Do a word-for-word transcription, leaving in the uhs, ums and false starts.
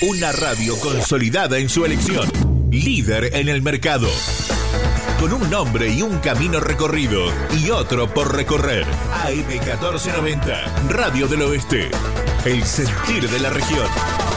Una radio consolidada en su elección. Líder en el mercado. Con un nombre y un camino recorrido y otro por recorrer. A M catorce noventa, Radio del Oeste. El sentir de la región.